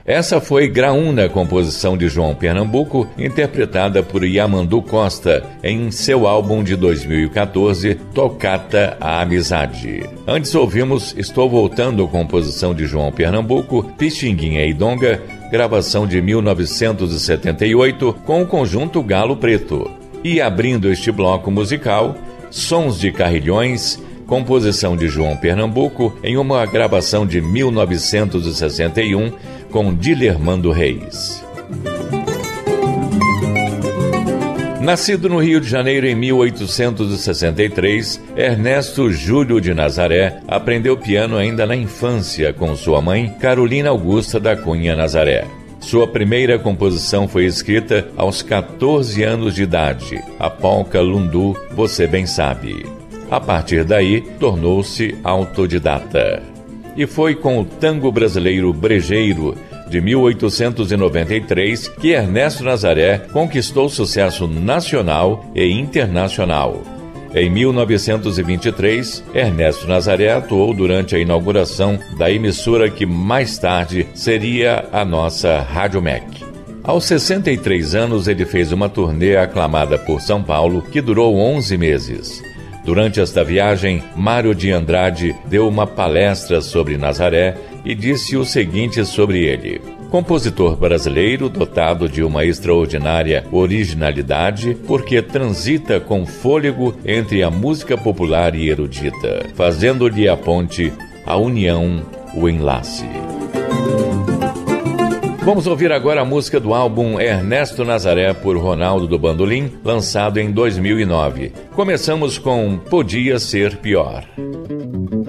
Essa foi Graúna, composição de João Pernambuco, interpretada por Yamandu Costa em seu álbum de 2014, Tocata à Amizade. Antes ouvimos Estou Voltando, composição de João Pernambuco, Pixinguinha e Donga, gravação de 1978, com o conjunto Galo Preto. E abrindo este bloco musical, Sons de Carrilhões, composição de João Pernambuco, em uma gravação de 1961, com Dilermando Reis. Nascido no Rio de Janeiro em 1863, Ernesto Júlio de Nazaré aprendeu piano ainda na infância com sua mãe, Carolina Augusta da Cunha Nazaré. Sua primeira composição foi escrita aos 14 anos de idade, a polca Lundu, Você Bem Sabe. A partir daí, tornou-se autodidata. E foi com o tango brasileiro brejeiro, de 1893, que Ernesto Nazaré conquistou sucesso nacional e internacional. Em 1923, Ernesto Nazaré atuou durante a inauguração da emissora que mais tarde seria a nossa Rádio MEC. Aos 63 anos, ele fez uma turnê aclamada por São Paulo, que durou 11 meses. Durante esta viagem, Mário de Andrade deu uma palestra sobre Nazaré e disse o seguinte sobre ele: compositor brasileiro dotado de uma extraordinária originalidade, porque transita com fôlego entre a música popular e erudita, fazendo-lhe a ponte, a união, o enlace. Vamos ouvir agora a música do álbum Ernesto Nazaré por Ronaldo do Bandolim, lançado em 2009. Começamos com Podia Ser Pior.